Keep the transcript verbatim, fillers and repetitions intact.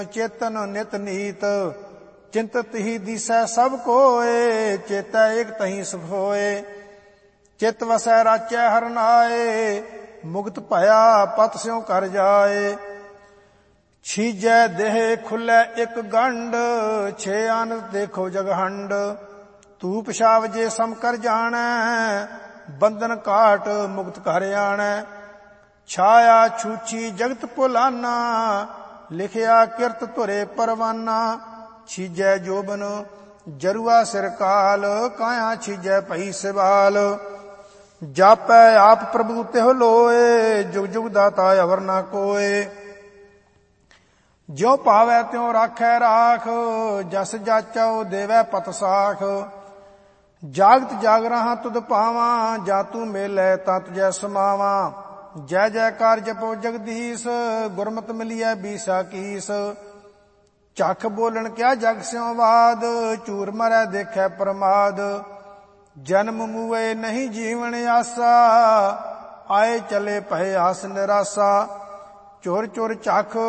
चेतन नित नीत चिंतत ही दिसै सब कोय, चेतै एक तहीं सुख होए। चित वसै राचै हर नाए, मुक्त भया पत स्यों कर जाए। छीजै देह खुलै एक गंड, छे आनंद देखो जगहंड। तू पिशाब जे सम कर जाणै, बंधन काट मुक्त कर आणै। छाया छूछी जगत भुलाना, लिखिया किरत धुरे परवाना। छीजै जोबन जरुआ सिर काल, काया छीजै पई सिवाल। जापै आप प्रभु तिह लोए, जुग जुग दाता अवर ना कोय। ज्यों पावै त्यों राखै राख, जस जाचौ देवै पत साख। जागत जाग रहा तुध पावां, जा तू मेलै ता तुझै समावां। जय जयकार जपो जगदीश, गुरमत मिलियै बीसा कीस। चख बोलन क्या जग स्यों वाद, चूर मरै देखै प्रमाद। जन्म मुए नहीं जीवन आसा, आए चले भय आस निरासा। चोर चोर चख